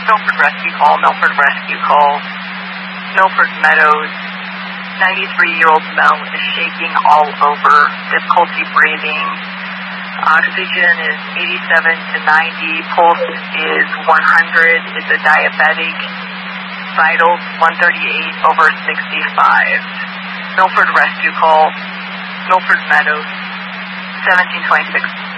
Milford Rescue Call, Milford Rescue Call. Milford Meadows, 93-year-old Mel is shaking all over, difficulty breathing. Oxygen is 87 to 90, pulse is 100, is a diabetic, vitals 138 over 65. Milford Rescue Call, Milford Meadows, 1726.